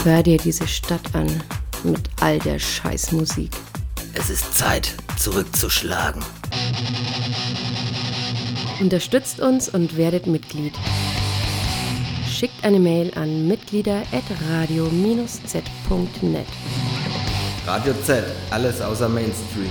Hör dir diese Stadt an, mit all der Scheißmusik. Es ist Zeit, zurückzuschlagen. Unterstützt uns und werdet Mitglied. Schickt eine Mail an mitglieder@radio-z.net. Radio Z, alles außer Mainstream.